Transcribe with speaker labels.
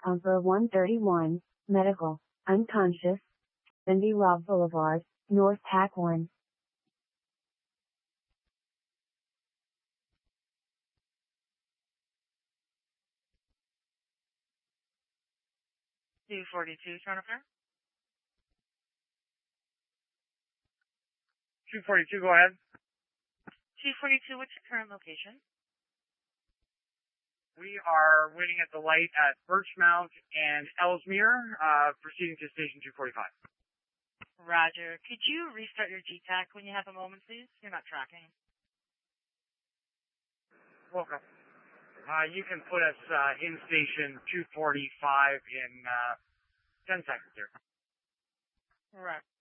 Speaker 1: Umber 131, medical, unconscious, 70 Robb Boulevard, North Pac-1.
Speaker 2: $242, Jennifer.
Speaker 3: 242, go ahead.
Speaker 2: 242, what's your current location?
Speaker 3: We are waiting at the light at Birchmount and Ellesmere, proceeding to station 245.
Speaker 2: Roger. Could you restart your GTAC when you have a moment, please? You're not tracking.
Speaker 3: Welcome. You can put us in station 245 in 10 seconds here.
Speaker 2: Right.